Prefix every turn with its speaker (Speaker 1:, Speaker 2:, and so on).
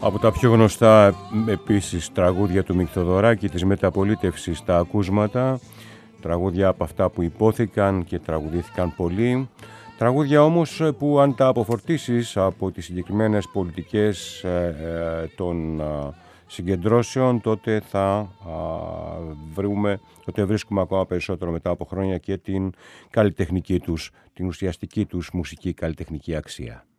Speaker 1: Από τα πιο γνωστά επίσης τραγούδια του Μυκθοδωράκη της μεταπολίτευσης τα ακούσματα, τραγούδια από αυτά που υπόθηκαν και τραγουδήθηκαν πολύ, τραγούδια όμως που αν τα αποφορτήσεις από τις συγκεκριμένες πολιτικές των συγκεντρώσεων, τότε βρίσκουμε ακόμα περισσότερο μετά από χρόνια και την καλλιτεχνική τους, την ουσιαστική τους μουσική καλλιτεχνική αξία.